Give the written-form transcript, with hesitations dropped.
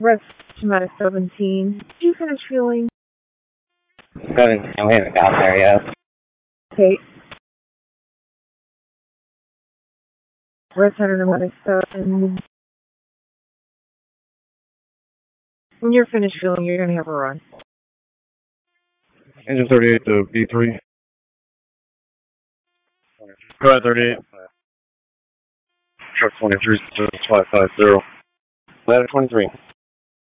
Rest out of 17. Did you finish fueling? We haven't got there yet. Okay. Rest out of 7. When you're finished fueling, you're going to have a run. Engine 38 to B3. Go ahead, 38. Truck 23 to 550. Ladder 23.